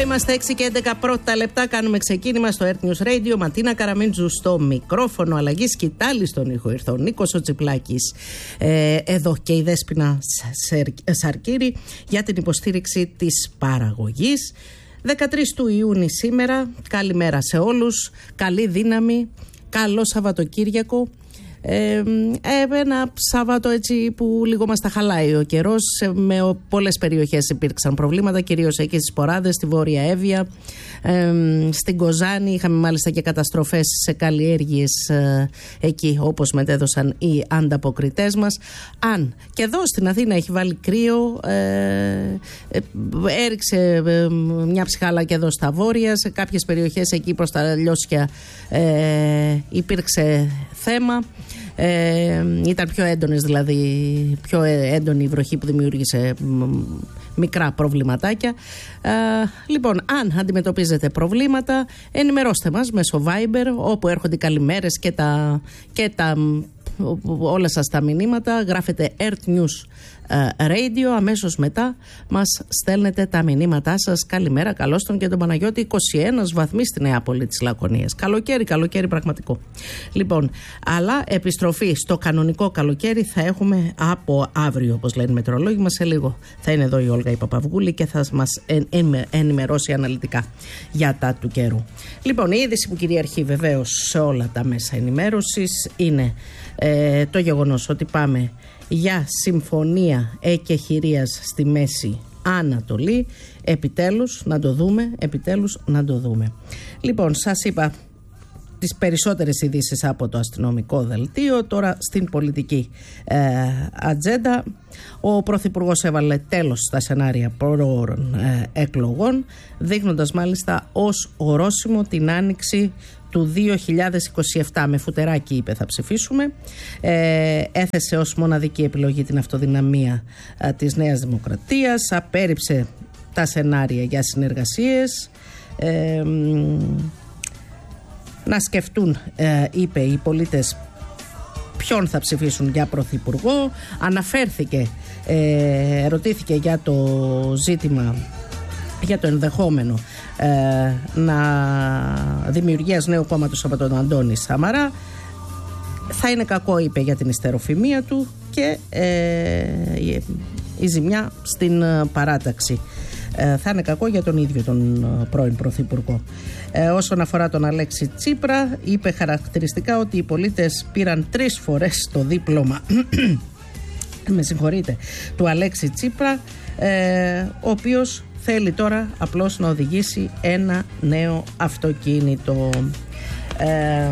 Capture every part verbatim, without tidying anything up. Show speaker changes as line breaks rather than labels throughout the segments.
είμαστε έξι και έντεκα πρώτα λεπτά. Κάνουμε ξεκίνημα στο Earth News Radio. Ματίνα Καραμίντζου στο μικρόφωνο. Αλλαγή σκητάλη στον ήχο. Ήρθε ο Νίκος ο Τσιπλάκης. Ε, εδώ και η Δέσποινα Σαρκύρη για την υποστήριξη της παραγωγής. δεκατρείς του Ιούνιου σήμερα. Καλημέρα σε όλους. Καλή δύναμη. Καλό Σαββατοκύριακο. Ε, ένα Σάββατο έτσι που λίγο μας τα χαλάει ο καιρός. Με πολλές περιοχές υπήρξαν προβλήματα, κυρίως εκεί στις Ποράδες, στη Βόρεια Εύβοια, ε, στην Κοζάνη. Είχαμε μάλιστα και καταστροφές σε καλλιέργειες ε, εκεί, όπως μετέδωσαν οι ανταποκριτές μας. Αν και εδώ στην Αθήνα έχει βάλει κρύο, ε, ε, έριξε ε, μια ψυχάλα και εδώ στα βόρεια. Σε κάποιες περιοχές εκεί προς τα Λιώσια ε, υπήρξε θέμα. Ε, ήταν πιο έντονες, δηλαδή πιο έντονη η βροχή που δημιούργησε μικρά προβληματάκια. ε, Λοιπόν, αν αντιμετωπίζετε προβλήματα, ενημερώστε μας μέσω Viber, όπου έρχονται οι καλημέρες και τα, και τα όλα σας τα μηνύματα. Γράφετε Earth News Radio, αμέσως μετά μας στέλνετε τα μηνύματά σας. Καλημέρα, καλώς τον και τον Παναγιώτη. είκοσι ένα βαθμοί στη Νεάπολη της Λακωνίας. Καλοκαίρι, καλοκαίρι πραγματικό. Λοιπόν, αλλά επιστροφή στο κανονικό καλοκαίρι θα έχουμε από αύριο, όπως λένε οι μετεωρολόγοι μας. Σε λίγο θα είναι εδώ η Όλγα η Παπαυγούλη και θα μας ενημερώσει αναλυτικά για τα του καιρού. Λοιπόν, η είδηση που κυριαρχεί βεβαίως σε όλα τα μέσα ενημέρωσης είναι ε, το γεγονός ότι πάμε για συμφωνία εκεχηρίας στη Μέση Ανατολή. Επιτέλους να το δούμε, επιτέλους να το δούμε. Λοιπόν, σας είπα τις περισσότερες ειδήσεις από το αστυνομικό δελτίο. Τώρα στην πολιτική ε, ατζέντα. Ο Πρωθυπουργός έβαλε τέλος στα σενάρια προώρων ε, εκλογών, δείχνοντας μάλιστα ως ορόσημο την άνοιξη του δύο χιλιάδες είκοσι επτά. Με φουτεράκι είπε θα ψηφίσουμε. ε, Έθεσε ως μοναδική επιλογή την αυτοδυναμία ε, της Νέας Δημοκρατίας. Απέρριψε τα σενάρια για συνεργασίες. ε, Να σκεφτούν, ε, είπε, οι πολίτες ποιον θα ψηφίσουν για πρωθυπουργό. Αναφέρθηκε, ε, ερωτήθηκε για το ζήτημα, για το ενδεχόμενο ε, να δημιουργίας νέου κόμματος από τον Αντώνη Σαμαρά. Θα είναι κακό, είπε, για την ιστεροφημία του και ε, η, η ζημιά στην παράταξη. Ε, θα είναι κακό για τον ίδιο τον πρώην πρωθυπουργό. Ε, όσον αφορά τον Αλέξη Τσίπρα, είπε χαρακτηριστικά ότι οι πολίτες πήραν τρεις φορές το δίπλωμα με συγχωρείτε, του Αλέξη Τσίπρα, ε, ο οποίος θέλει τώρα απλώς να οδηγήσει ένα νέο αυτοκίνητο. Ε,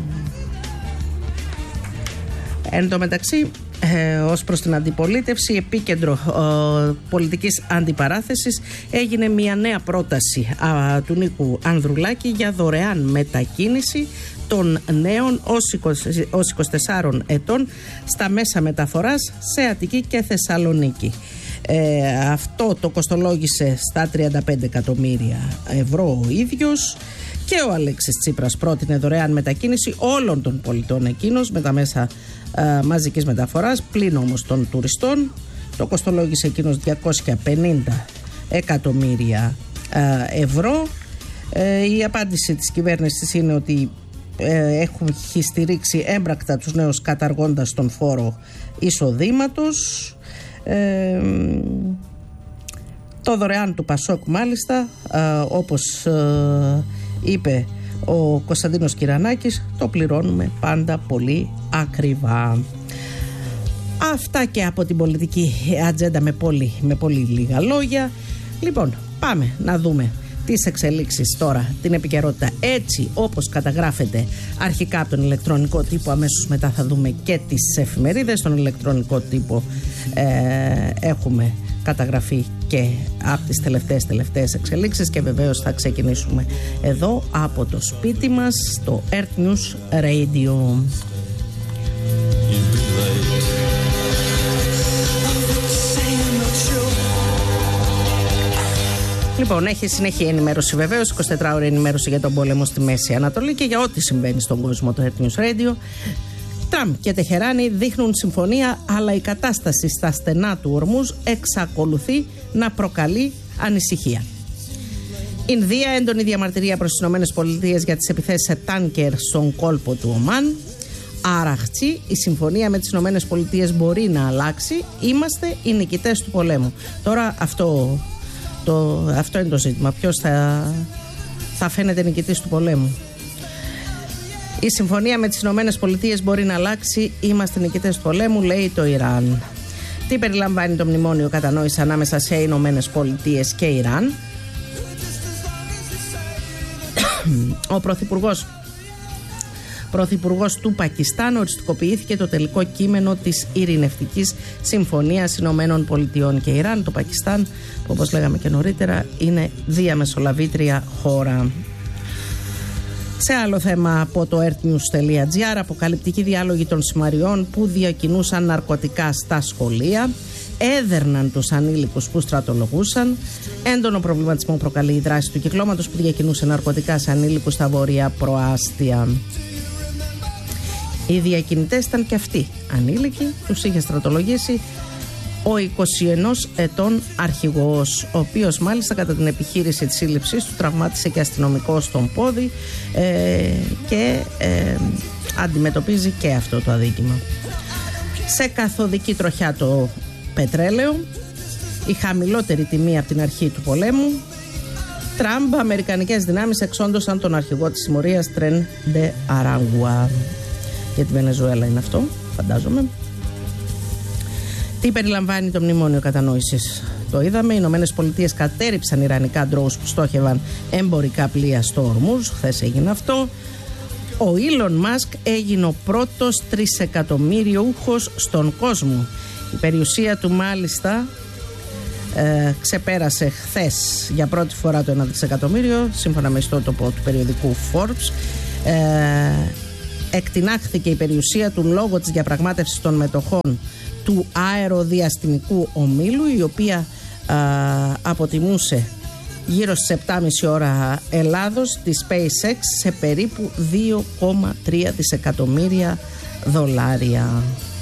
εν τω μεταξύ, Ε, ως προς την αντιπολίτευση, επίκεντρο ε, πολιτικής αντιπαράθεσης έγινε μια νέα πρόταση α, του Νίκου Ανδρουλάκη για δωρεάν μετακίνηση των νέων ως είκοσι τεσσάρων ετών στα μέσα μεταφοράς σε Αττική και Θεσσαλονίκη. Ε, αυτό το κοστολόγησε στα τριάντα πέντε εκατομμύρια ευρώ ο ίδιος. Και ο Αλέξης Τσίπρας πρότεινε δωρεάν μετακίνηση όλων των πολιτών εκείνος με τα μέσα ε, μαζικής μεταφοράς, πλην όμως των τουριστών. Το κοστολόγησε εκείνος διακόσια πενήντα εκατομμύρια ε, ευρώ. Ε, η απάντηση της κυβέρνησης είναι ότι ε, έχουν στηρίξει έμπρακτα τους νέους καταργώντας τον φόρο εισοδήματος. Ε, το δωρεάν του Πασόκ μάλιστα, ε, όπως ε, είπε ο Κωνσταντίνος Κυρανάκης, το πληρώνουμε πάντα πολύ ακριβά. Αυτά και από την πολιτική ατζέντα με πολύ, με πολύ λίγα λόγια. Λοιπόν, πάμε να δούμε τις εξελίξεις τώρα, την επικαιρότητα έτσι όπως καταγράφεται αρχικά από τον ηλεκτρονικό τύπο. Αμέσως μετά θα δούμε και τις εφημερίδες. Στον ηλεκτρονικό τύπο ε, έχουμε καταγραφεί και από τις τελευταίες τελευταίες εξελίξεις και βεβαίως θα ξεκινήσουμε εδώ από το σπίτι μας στο Earth News Radio. Λοιπόν, έχει συνεχή ενημέρωση βεβαίως, εικοσιτετράωρη ενημέρωση για τον πόλεμο στη Μέση Ανατολή και για ό,τι συμβαίνει στον κόσμο το Earth News Radio. Τραμπ και Τεχεράνη δείχνουν συμφωνία, αλλά η κατάσταση στα στενά του Ορμούζ εξακολουθεί να προκαλεί ανησυχία. Ινδία, έντονη διαμαρτυρία προς τις ΗΠΑ για τις επιθέσεις σε τάνκερ στον κόλπο του Ομάν. Άραχτσι, η συμφωνία με τις ΗΠΑ μπορεί να αλλάξει. Είμαστε οι νικητές του πολέμου. Τώρα αυτό, το, αυτό είναι το ζήτημα. Ποιος θα, θα φαίνεται νικητής του πολέμου? Η συμφωνία με τις ΗΠΑ μπορεί να αλλάξει. Είμαστε νικητές του πολέμου, λέει το Ιράν. Τι περιλαμβάνει το μνημόνιο κατανόηση ανάμεσα σε ΗΠΑ και Ιράν? Ο Πρωθυπουργός Πρωθυπουργός του Πακιστάν οριστικοποιήθηκε το τελικό κείμενο της ειρηνευτικής συμφωνίας Ηνωμένων Πολιτειών και Ιράν. Το Πακιστάν, που όπως λέγαμε και νωρίτερα, είναι διαμεσολαβήτρια χώρα. Σε άλλο θέμα από το earthnews.gr, αποκαλυπτικοί διάλογοι των συμμαριών που διακινούσαν ναρκωτικά στα σχολεία, έδερναν τους ανήλικους που στρατολογούσαν. Έντονο προβληματισμό προκαλεί η δράση του κυκλώματος που διακινούσε ναρκωτικά σε ανήλικους στα βόρεια προάστια. Οι διακινητές ήταν και αυτοί ανήλικοι, τους είχε στρατολογήσει ο εικοσιενός ετών αρχηγός, ο οποίος μάλιστα κατά την επιχείρηση της σύλληψής του τραυμάτισε και αστυνομικό στον πόδι ε, και ε, αντιμετωπίζει και αυτό το αδίκημα. Σε καθοδική τροχιά το πετρέλαιο, η χαμηλότερη τιμή από την αρχή του πολέμου. Τραμπ, αμερικανικές δυνάμεις εξόντωσαν τον αρχηγό της συμμορίας Τρεν Ντε Αράγκουα. Για τη Βενεζουέλα είναι αυτό, φαντάζομαι. Τι περιλαμβάνει το μνημόνιο κατανόησης? Το είδαμε, οι Ηνωμένες Πολιτείες κατέρριψαν ιρανικά ντρόους που στόχευαν εμπορικά πλοία στο Ορμούζ, χθες έγινε αυτό. Ο Ήλον Μάσκ έγινε ο πρώτος τρισεκατομμύριουχος στον κόσμο. Η περιουσία του μάλιστα ε, ξεπέρασε χθες για πρώτη φορά το ένα δισεκατομμύριο, σύμφωνα με ιστότοπο του περιοδικού Forbes. Ε, εκτινάχθηκε η περιουσία του λόγω της διαπραγμάτευσης των μετοχών του αεροδιαστημικού ομίλου, η οποία α, αποτιμούσε γύρω στις επτά και μισή ώρα Ελλάδος τη SpaceX σε περίπου δύο κόμμα τρία δισεκατομμύρια δολάρια.